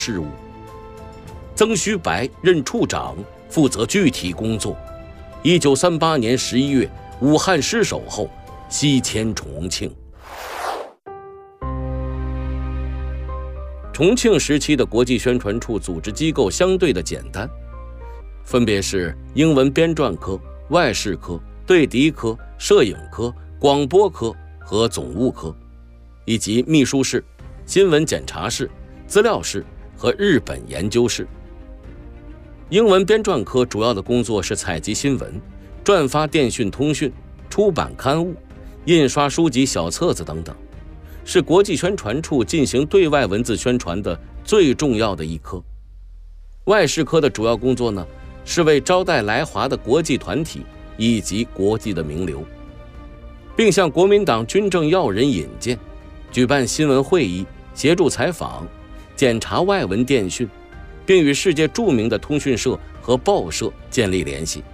事务。曾虚白任处长，负责具体工作。1938年11月，武汉失守后，西迁重庆。重庆时期的国际宣传处组织机构相对的简单，分别是英文编撰科、外事科、对敌科、摄影科、广播科和总务科，以及秘书室、新闻检查室、资料室和日本研究室。英文编撰科主要的工作是采集新闻、转发电讯通讯、出版刊物、印刷书籍小册子等等，是国际宣传处进行对外文字宣传的最重要的一科。外事科的主要工作呢，是为招待来华的国际团体以及国际的名流，并向国民党军政要人引荐，举办新闻会议，协助采访，检查外文电讯，并与世界著名的通讯社和报社建立联系。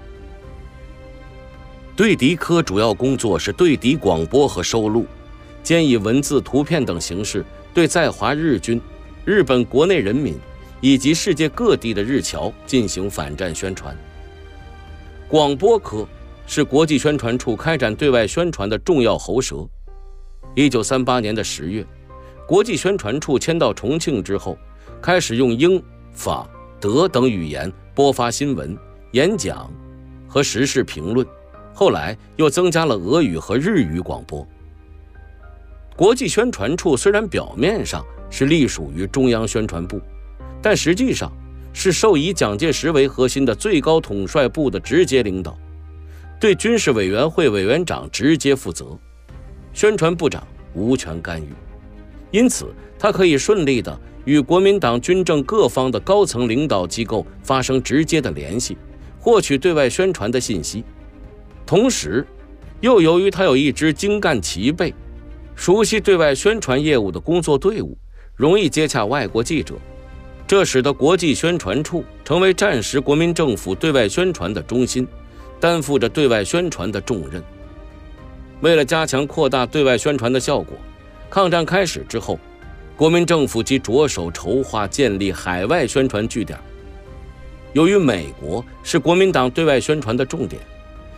对敌科主要工作是对敌广播和收录，兼以文字、图片等形式对在华日军、日本国内人民以及世界各地的日侨进行反战宣传。广播科是国际宣传处开展对外宣传的重要喉舌。1938年的10月，国际宣传处迁到重庆之后，开始用英、法、德等语言播发新闻、演讲和时事评论，后来又增加了俄语和日语广播。国际宣传处虽然表面上是隶属于中央宣传部，但实际上是受以蒋介石为核心的最高统帅部的直接领导，对军事委员会委员长直接负责，宣传部长无权干预，因此他可以顺利地与国民党军政各方的高层领导机构发生直接的联系，获取对外宣传的信息。同时，又由于他有一支精干齐备、熟悉对外宣传业务的工作队伍，容易接洽外国记者，这使得国际宣传处成为战时国民政府对外宣传的中心，担负着对外宣传的重任。为了加强扩大对外宣传的效果，抗战开始之后，国民政府即着手筹划建立海外宣传据点。由于美国是国民党对外宣传的重点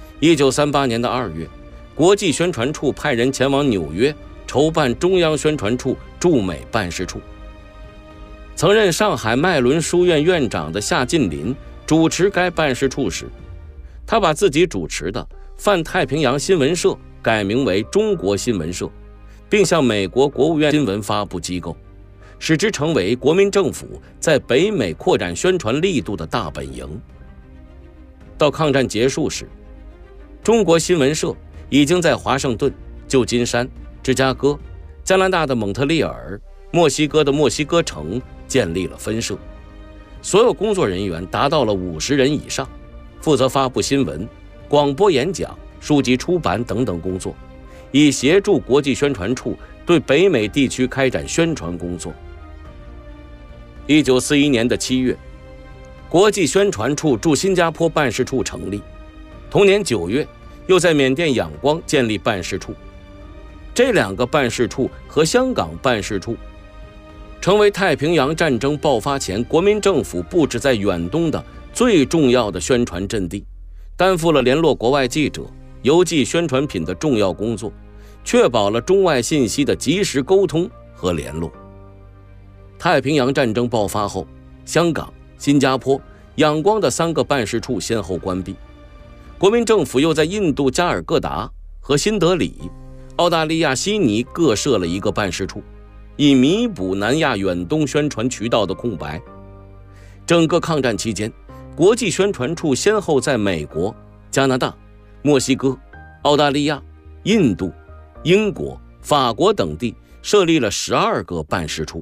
，1938年的2月，国际宣传处派人前往纽约筹办中央宣传处驻美办事处。曾任上海麦伦书院院长的夏近林主持该办事处时，他把自己主持的泛太平洋新闻社改名为中国新闻社，并向美国国务院新闻发布机构，使之成为国民政府在北美扩展宣传力度的大本营。到抗战结束时，中国新闻社已经在华盛顿、旧金山、芝加哥、加拿大的蒙特利尔、墨西哥的墨西哥城建立了分社，所有工作人员达到了50人以上，负责发布新闻、广播演讲、书籍出版等等工作，以协助国际宣传处对北美地区开展宣传工作。1941年的7月，国际宣传处驻新加坡办事处成立，同年9月又在缅甸仰光建立办事处。这2个办事处和香港办事处成为太平洋战争爆发前国民政府布置在远东的最重要的宣传阵地，担负了联络国外记者、邮寄宣传品的重要工作，确保了中外信息的及时沟通和联络。太平洋战争爆发后，香港、新加坡、仰光的3个办事处先后关闭，国民政府又在印度加尔各答和新德里、澳大利亚悉尼各设了1个办事处，以弥补南亚远东宣传渠道的空白。整个抗战期间，国际宣传处先后在美国、加拿大、墨西哥、澳大利亚、印度、英国、法国等地设立了12个办事处。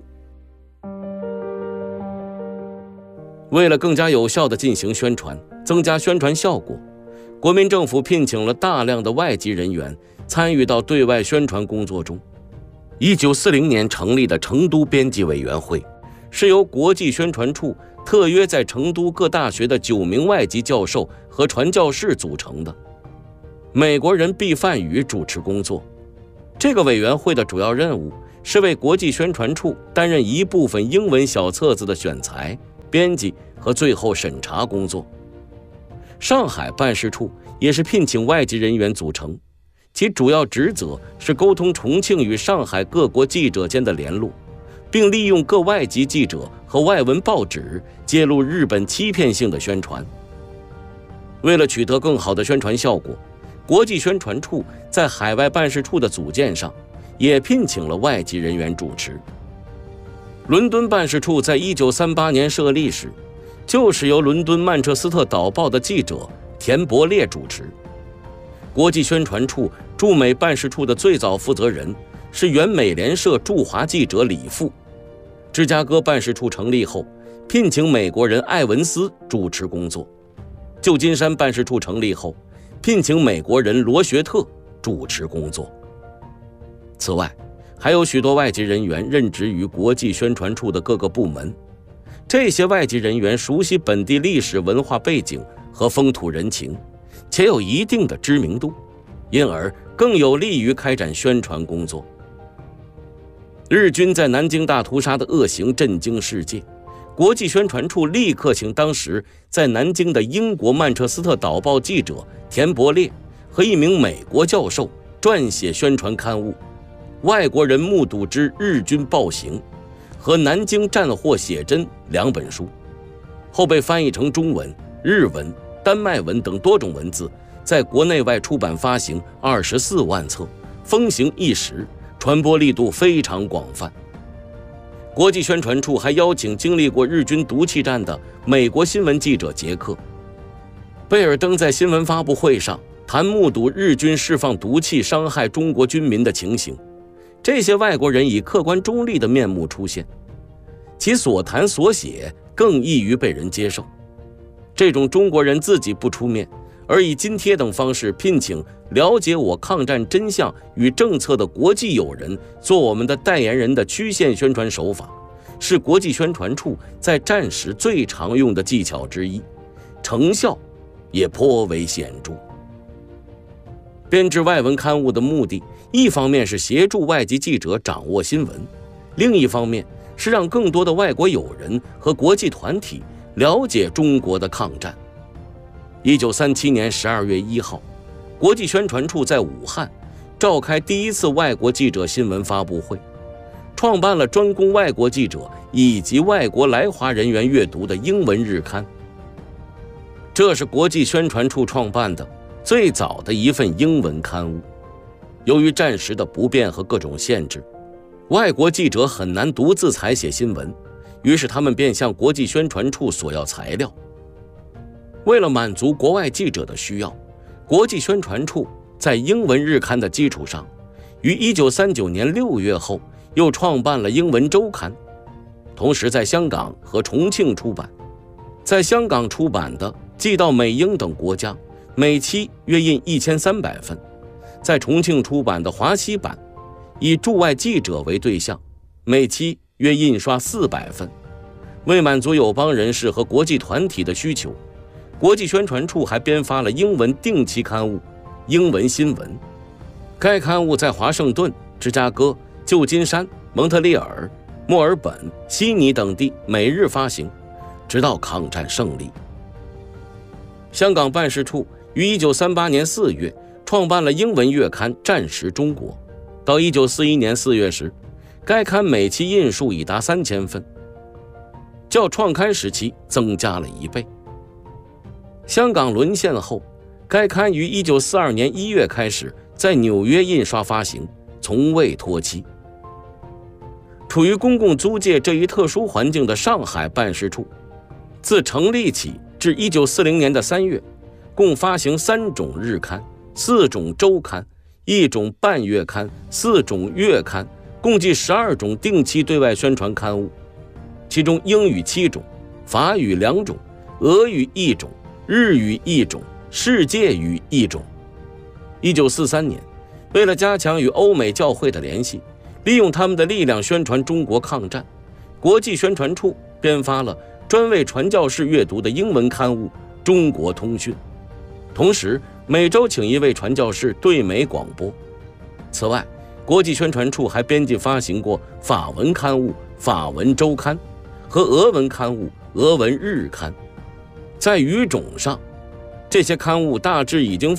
为了更加有效地进行宣传，增加宣传效果，国民政府聘请了大量的外籍人员参与到对外宣传工作中。1940年成立的成都编辑委员会，是由国际宣传处特约在成都各大学的9名外籍教授和传教士组成的。美国人毕范宇主持工作。这个委员会的主要任务是为国际宣传处担任一部分英文小册子的选材、编辑和最后审查工作。上海办事处也是聘请外籍人员组成，其主要职责是沟通重庆与上海各国记者间的联络，并利用各外籍记者和外文报纸揭露日本欺骗性的宣传。为了取得更好的宣传效果，国际宣传处在海外办事处的组建上也聘请了外籍人员主持。伦敦办事处在1938年设立时，就是由伦敦曼彻斯特导报的记者田伯烈主持。国际宣传处驻美办事处的最早负责人是原美联社驻华记者李富。芝加哥办事处成立后，聘请美国人艾文斯主持工作。旧金山办事处成立后，聘请美国人罗学特主持工作。此外，还有许多外籍人员任职于国际宣传处的各个部门。这些外籍人员熟悉本地历史文化背景和风土人情，且有一定的知名度，因而更有利于开展宣传工作。日军在南京大屠杀的恶行震惊世界，国际宣传处立刻请当时在南京的英国曼彻斯特导报记者田伯烈和一名美国教授撰写宣传刊物《外国人目睹之日军暴行》和《南京战祸写真》2本书，后被翻译成中文、日文、丹麦文等多种文字，在国内外出版发行24万册，风行一时，传播力度非常广泛。国际宣传处还邀请经历过日军毒气战的美国新闻记者杰克·贝尔登在新闻发布会上谈目睹日军释放毒气伤害中国军民的情形。这些外国人以客观中立的面目出现，其所谈所写更易于被人接受。这种中国人自己不出面，而以津贴等方式聘请了解我抗战真相与政策的国际友人做我们的代言人的曲线宣传手法，是国际宣传处在战时最常用的技巧之一，成效也颇为显著。编制外文刊物的目的，一方面是协助外籍记者掌握新闻，另一方面是让更多的外国友人和国际团体了解中国的抗战。1937年12月1号，国际宣传处在武汉召开第一次外国记者新闻发布会，创办了专供外国记者以及外国来华人员阅读的英文日刊。这是国际宣传处创办的最早的一份英文刊物。由于战时的不便和各种限制，外国记者很难独自采写新闻，于是他们便向国际宣传处索要材料。为了满足国外记者的需要，国际宣传处在英文日刊的基础上，于1939年6月后又创办了英文周刊，同时在香港和重庆出版。在香港出版的寄到美英等国家，每期约印1300份；在重庆出版的华西版，以驻外记者为对象，每期约印刷400份。为满足友邦人士和国际团体的需求，国际宣传处还编发了英文定期刊物《英文新闻》。该刊物在华盛顿、芝加哥、旧金山、蒙特利尔、墨尔本、悉尼等地每日发行，直到抗战胜利。香港办事处于1938年4月创办了英文月刊《战时中国》，到1941年4月时，该刊每期印数已达3000份，较创刊时期增加了1倍。香港沦陷后，该刊于1942年1月开始在纽约印刷发行，从未脱期。处于公共租界这一特殊环境的上海办事处，自成立起至1940年的3月，共发行3种日刊、4种周刊、1种半月刊、4种月刊，共计12种定期对外宣传刊物，其中英语7种、法语2种、俄语1种、日语1种、世界语1种。1943年，为了加强与欧美教会的联系，利用他们的力量宣传中国抗战，国际宣传处编发了专为传教士阅读的英文刊物《中国通讯》，同时每周请一位传教士对美广播。此外， 国际宣传处还编辑发行过法文刊物《法文周刊》和俄文刊物《俄文日刊》。在语种上，这些刊物大致已经